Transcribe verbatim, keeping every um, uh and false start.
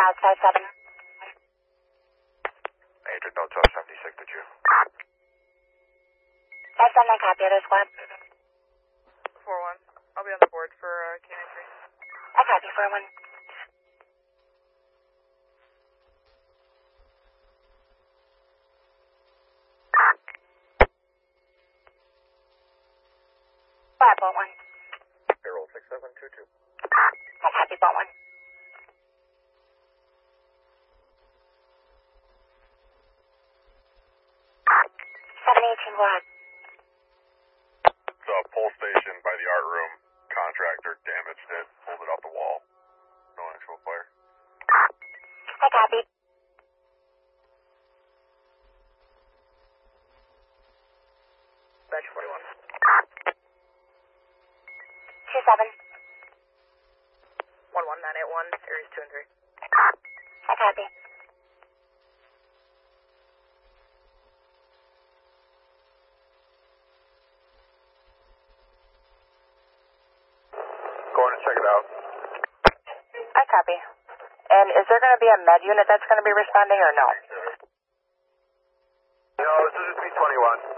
South South seven. Agent, no twelve seventy-six, did you? five seven nine, copy, other squad. four one. I'll be on the board for uh, K nine three. I copy, four one. Fire, Bolt one. Payroll six seven two two. I copy, Bolt one. seven eighteen, go ahead. It's a pole station by the art room. Contractor damaged it, pulled it off the wall. No actual fire. I copy. Batch forty-one. two seven. one one nine eight one, series two and three. I copy. Going to check it out. I copy. And is there going to be a med unit that's going to be responding or no? No, this is just B twenty-one.